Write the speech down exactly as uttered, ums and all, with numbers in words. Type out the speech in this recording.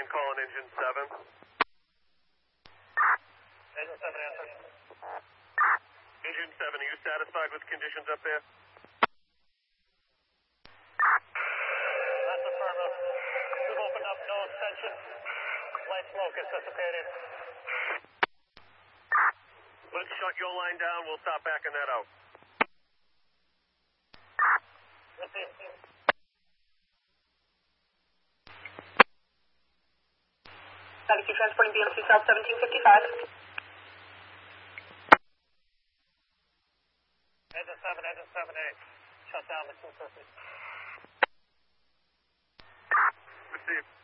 calling engine seven. Engine seven, answer. Engine seven, are you satisfied with conditions up there? That's affirmative. We've opened up, no extension. Light smoke anticipated. Let's shut your line down. We'll stop backing that out. ninety-two transporting B M C South seventeen fifty-five. Engine seven, engine seven A. Shut down the two fifty. Received.